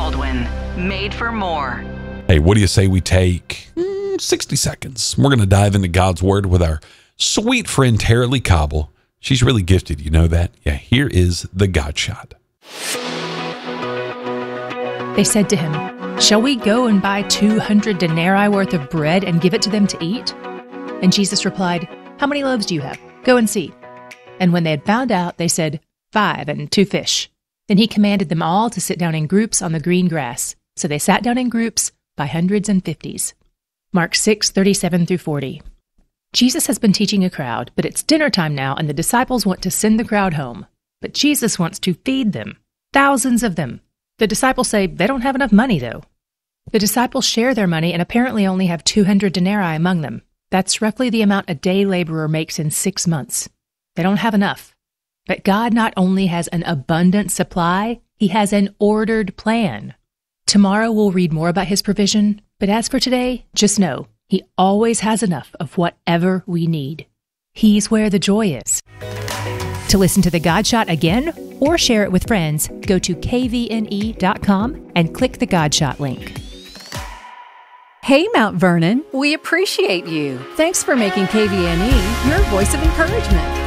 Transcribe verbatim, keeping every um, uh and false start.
Baldwin, made for more. Hey, what do you say we take mm, sixty seconds? We're going to dive into God's Word with our sweet friend, Tara Lee Cobble. She's really gifted, you know that? Yeah, here is the God Shot. They said to him, "Shall we go and buy two hundred denarii worth of bread and give it to them to eat?" And Jesus replied, "How many loaves do you have? Go and see." And when they had found out, they said, "Five and two fish." Then he commanded them all to sit down in groups on the green grass. So they sat down in groups by hundreds and fifties. Mark six, thirty-seven through forty. Jesus has been teaching a crowd, but it's dinner time now, and the disciples want to send the crowd home. But Jesus wants to feed them, thousands of them. The disciples say they don't have enough money, though. The disciples share their money and apparently only have two hundred denarii among them. That's roughly the amount a day laborer makes in six months. They don't have enough. But God not only has an abundant supply, He has an ordered plan. Tomorrow we'll read more about His provision, but as for today, just know He always has enough of whatever we need. He's where the joy is. To listen to the God Shot again or share it with friends, go to k v n e dot com and click the God Shot link. Hey, Mount Vernon, we appreciate you. Thanks for making K V N E your voice of encouragement.